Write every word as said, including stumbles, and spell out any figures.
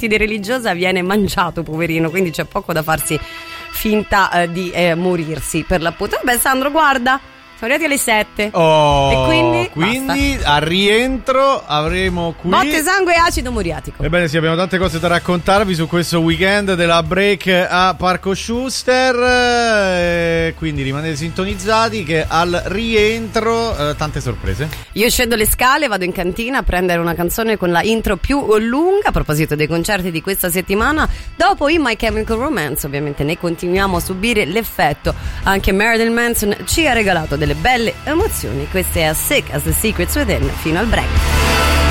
di religiosa viene mangiato, poverino, quindi c'è poco da farsi finta eh, di eh, morirsi per l'appunto. Vabbè Sandro, guarda, siamo arrivati alle sette. Oh, e quindi, quindi al rientro avremo qui botte, sangue e acido muriatico. Ebbene sì, abbiamo tante cose da raccontarvi su questo weekend della break a Parco Schuster, e quindi rimanete sintonizzati che al rientro eh, tante sorprese. Io scendo le scale, vado in cantina a prendere una canzone con la intro più lunga, a proposito dei concerti di questa settimana. Dopo in My Chemical Romance ovviamente ne continuiamo a subire l'effetto. Anche Marilyn Manson ci ha regalato delle belle emozioni. Questa è As Sick as the Secrets Within fino al break.